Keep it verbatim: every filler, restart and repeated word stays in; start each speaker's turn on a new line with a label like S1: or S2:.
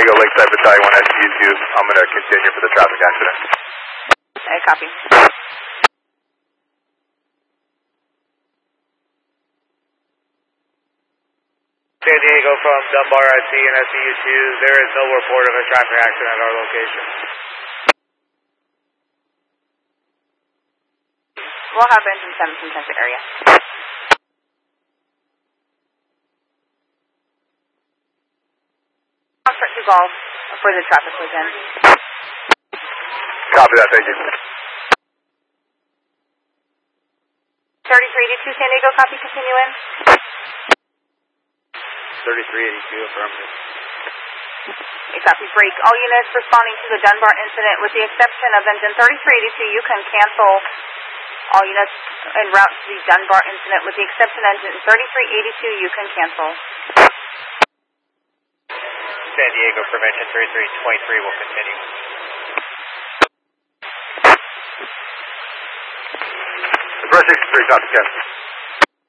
S1: Diego, Lakeside Battalion one S U two. I'm going to continue for the traffic accident.
S2: Okay, copy.
S3: San Diego from Dunbar I C and S U two. There is no report of a traffic accident at our location.
S2: We'll have engine seven from Transit area. Start to golf for the traffic was in.
S1: Copy that, thank you.
S2: thirty-three eighty-two San Diego, copy, continue in.
S3: thirty-three eighty-two, affirmative.
S2: Okay, copy, break. All units responding to the Dunbar incident, with the exception of engine thirty-three eighty-two, you can cancel all units en route to the Dunbar incident. With the exception of engine thirty-three eighty-two, you can cancel.
S3: San Diego, prevention thirty-three twenty-three will continue.
S1: Express sixty-three, copy, Ken.